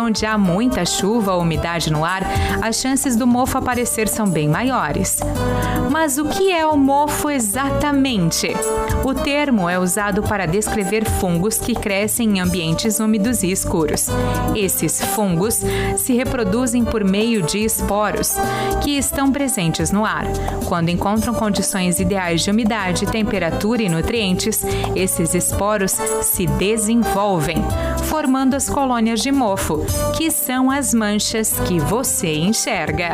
onde há muita chuva ou umidade no ar, as chances do mofo aparecer são bem maiores. Mas o que é o mofo exatamente? O termo é usado para descrever fungos que crescem em ambientes úmidos e escuros. Esses fungos se reproduzem por meio de esporos, que estão presentes no ar. Quando encontram condições ideais de umidade, temperatura e nutrientes, esses esporos se desenvolvem, formando as colônias de mofo, que são as manchas que você enxerga.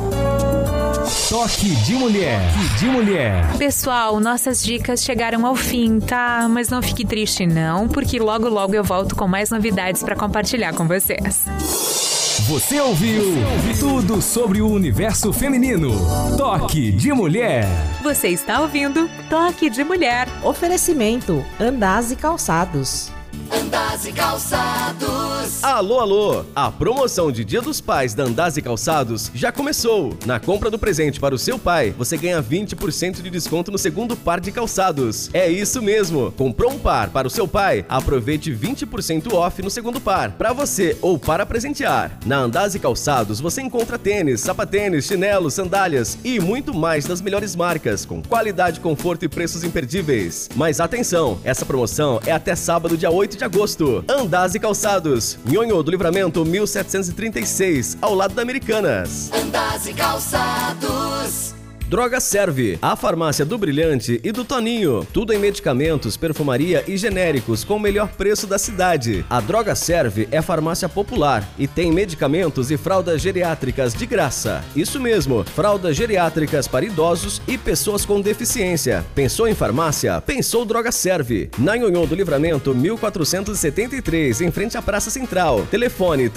Toque de mulher. Pessoal, nossas dicas chegaram ao fim, tá? Mas não fique triste não, porque logo eu volto com mais novidades para compartilhar com vocês. Você ouviu tudo sobre o universo feminino. Toque de mulher. Você está ouvindo Toque de Mulher. Oferecimento Andaz e Calçados. Andaz e Calçados. Alô, a promoção de Dia dos Pais da Andaz e Calçados já começou. Na compra do presente para o seu pai, você ganha 20% de desconto no segundo par de calçados. É isso mesmo, comprou um par para o seu pai, aproveite 20% off no segundo par, para você ou para presentear. Na Andaz e Calçados você encontra tênis, sapatênis, chinelos, sandálias e muito mais das melhores marcas, com qualidade, conforto e preços imperdíveis. Mas atenção, essa promoção é até sábado, dia 8 de agosto. Andaz e Calçados, Nhonhô do Livramento 1736, ao lado da Americanas. Andaz e Calçados. Droga Serve, a farmácia do Brilhante e do Toninho. Tudo em medicamentos, perfumaria e genéricos com o melhor preço da cidade. A Droga Serve é farmácia popular e tem medicamentos e fraldas geriátricas de graça. Isso mesmo, fraldas geriátricas para idosos e pessoas com deficiência. Pensou em farmácia? Pensou Droga Serve. Na Nhonhô do Livramento 1473, em frente à Praça Central. Telefone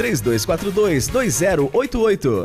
3242-2088.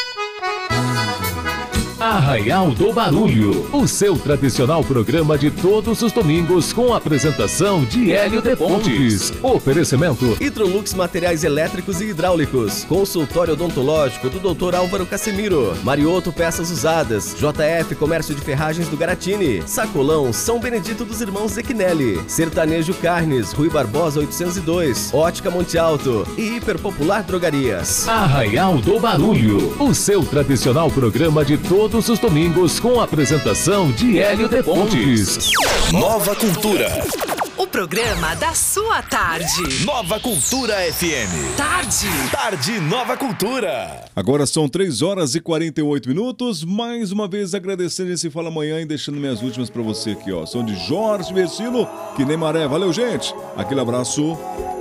Arraial do Barulho, o seu tradicional programa de todos os domingos com a apresentação de Hélio de Pontes. Oferecimento Hidrolux Materiais Elétricos e Hidráulicos, consultório odontológico do Dr. Álvaro Casemiro, Marioto Peças Usadas, JF Comércio de Ferragens do Garatini, Sacolão São Benedito dos Irmãos Zequinelli, Sertanejo Carnes, Rui Barbosa 802, Ótica Monte Alto e Hiperpopular Drogarias. Arraial do Barulho, o seu tradicional programa de todos os domingos com a apresentação de Hélio de Pontes. Nova Cultura. O programa da sua tarde. Nova Cultura FM. Tarde Nova Cultura. Agora são 3h48. Mais uma vez agradecendo esse Fala Amanhã e deixando minhas últimas pra você aqui, ó. São de Jorge Versilo, que nem maré. Valeu, gente. Aquele abraço.